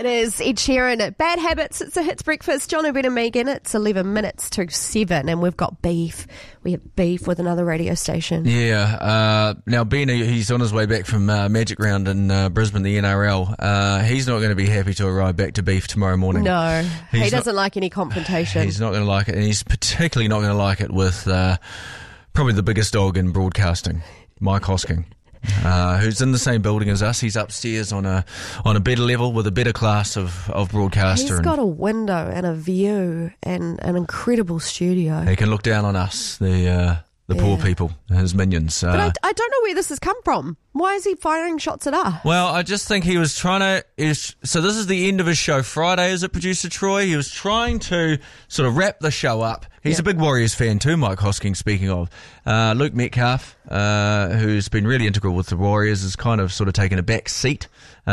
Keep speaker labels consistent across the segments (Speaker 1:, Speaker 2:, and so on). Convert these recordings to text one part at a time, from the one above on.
Speaker 1: It is Ed Sheeran. Bad Habits. It's a Hits Breakfast. John O'Brien and Megan. It's 11 minutes to 7 and we've got beef. We have beef with another radio station.
Speaker 2: Yeah. Now, Ben, he's on his way back from Magic Round in Brisbane, the NRL. He's not going to be happy to arrive back to beef tomorrow morning.
Speaker 1: No, he doesn't like any confrontation.
Speaker 2: He's not going to like it, and he's particularly not going to like it with probably the biggest dog in broadcasting, Mike Hosking. Who's in the same building as us. He's upstairs on a better level with a better class of broadcaster.
Speaker 1: He's got a window and a view and an incredible studio.
Speaker 2: He can look down on us, the poor people, his minions.
Speaker 1: But I don't know where this has come from. Why is he firing shots at us?
Speaker 2: Well, I just think he was trying to... So this is the end of his show Friday, is it, Producer Troy? He was trying to sort of wrap the show up. He's a big Warriors fan too, Mike Hosking, speaking of. Luke Metcalf, who's been really integral with the Warriors, has kind of sort of taken a back seat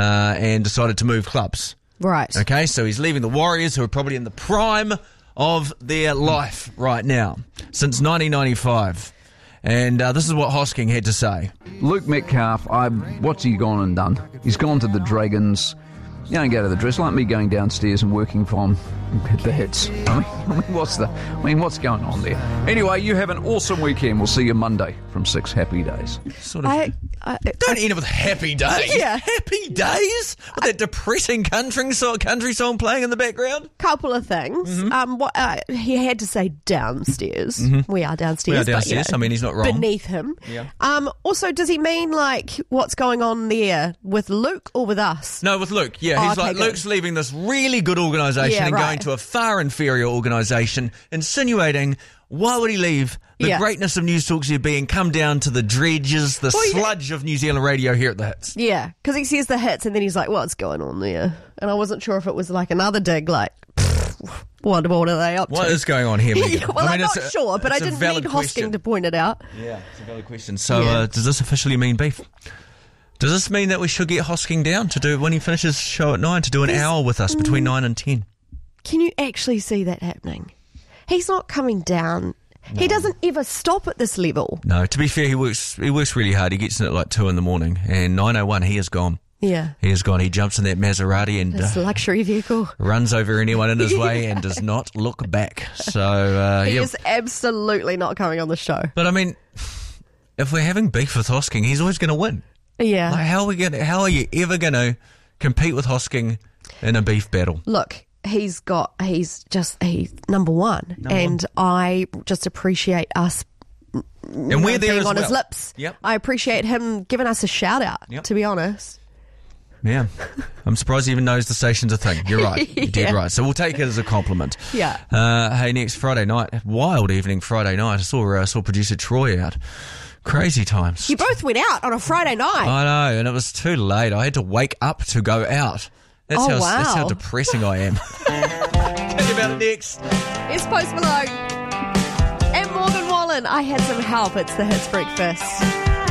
Speaker 2: and decided to move clubs.
Speaker 1: Right.
Speaker 2: Okay, so he's leaving the Warriors, who are probably in the prime of their life right now, since 1995. And this is what Hosking had to say.
Speaker 3: Luke Metcalf, what's he gone and done? He's gone to the Dragons. You don't go to the Dress, like me going downstairs and working from the Hits. What's going on there? Anyway, you have an awesome weekend. We'll see you Monday from 6 Happy Days.
Speaker 2: Don't end it with Happy Days.
Speaker 1: Yeah.
Speaker 2: Happy Days? With that depressing country song playing in the background?
Speaker 1: Couple of things.
Speaker 2: Mm-hmm.
Speaker 1: He had to say downstairs. Mm-hmm. We are downstairs.
Speaker 2: We are downstairs.
Speaker 1: But,
Speaker 2: I mean, he's not wrong.
Speaker 1: Beneath him.
Speaker 2: Yeah.
Speaker 1: Also, does he mean like what's going on there with Luke or with us?
Speaker 2: No, with Luke. Yeah, he's like,
Speaker 1: good.
Speaker 2: Luke's leaving this really good organisation and going to a far inferior organisation, insinuating, why would he leave the greatness of News Talk ZB and come down to the dredges, the sludge of New Zealand radio here at the Hits? Yeah,
Speaker 1: because he says the Hits and then he's like, what's going on there? And I wasn't sure if it was like another dig, like, what are they up to?
Speaker 2: What is going on here, Megan?
Speaker 1: Well, I'm not sure, but I didn't need Hosking to point it out.
Speaker 2: Yeah, it's a valid question. So does this officially mean beef? Does this mean that we should get Hosking down to do, when he finishes show at 9, to do an hour with us between 9 and 10?
Speaker 1: Can you actually see that happening? He's not coming down. No. He doesn't ever stop at this level.
Speaker 2: No, to be fair, he works really hard. He gets in at like 2 in the morning, and 9:01 he is gone.
Speaker 1: Yeah.
Speaker 2: He is gone. He jumps in that Maserati and
Speaker 1: this luxury vehicle,
Speaker 2: runs over anyone in his way and does not look back. So
Speaker 1: he is absolutely not coming on the show.
Speaker 2: But I mean, if we're having beef with Hosking, he's always going to win.
Speaker 1: Yeah.
Speaker 2: Like, how are you ever going to compete with Hosking in a beef battle?
Speaker 1: Look, he's number one. I just appreciate us
Speaker 2: and we're there
Speaker 1: being
Speaker 2: as
Speaker 1: on
Speaker 2: well.
Speaker 1: his lips.
Speaker 2: Yep.
Speaker 1: I appreciate him giving us a shout out, to be honest.
Speaker 2: Yeah. I'm surprised he even knows the station's a thing. You're right. You did right. So we'll take it as a compliment.
Speaker 1: Yeah.
Speaker 2: Hey, next Friday night, wild evening Friday night, I saw producer Troy out. Crazy times.
Speaker 1: You both went out on a Friday night.
Speaker 2: I know, and it was too late. I had to wake up to go out. That's how depressing I am. Tell you about it next.
Speaker 1: It's Post Malone and Morgan Wallen. I had some help. It's the Hits Breakfast.